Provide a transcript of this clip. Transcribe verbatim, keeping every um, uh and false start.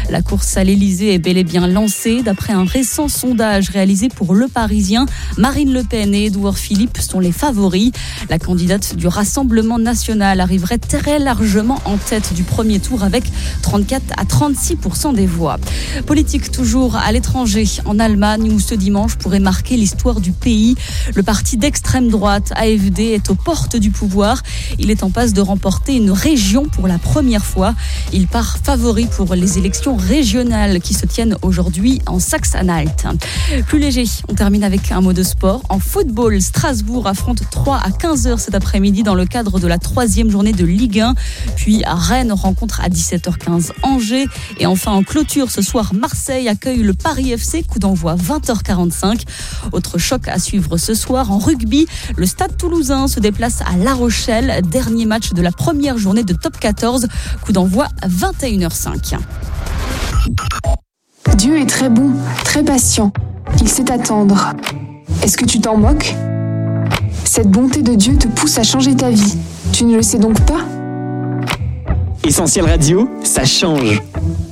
La course à l'Elysée est bel et bien lancée. D'après un récent sondage réalisé pour Le Parisien, Marine Le Pen et Édouard Philippe sont les favoris. La candidate du Rassemblement national arriverait très largement en tête du premier tour avec trente-quatre à trente-six pour cent des voix. Politique toujours à l'étranger, en Allemagne, où ce dimanche pourrait marquer l'histoire du pays. Le parti d'extrême droite A F D est aux portes du pouvoir. Il est en passe de remporter une région pour la première fois. Il part favori pour les élections régionales qui se tiennent aujourd'hui en Saxe-Anhalt. Plus léger, on termine avec un mot de sport. En football, Strasbourg affronte Troyes à quinze heures cet après-midi dans le cadre de la troisième journée de Ligue un. Puis à Rennes rencontre à dix-sept heures quinze Angers. Et enfin en clôture ce soir, Marseille accueille le Paris F C, coup d'envoi vingt heures quarante-cinq. Autre choc à suivre ce soir en rugby, le Stade Toulousain se déplace à La Rochelle, dernier match de la première journée de top quatorze, coup d'envoi vingt et une heures cinq. Dieu est très bon, très patient. Il sait attendre. Est-ce que tu t'en moques ? Cette bonté de Dieu te pousse à changer ta vie. Tu ne le sais donc pas ? Essentiel Radio, ça change.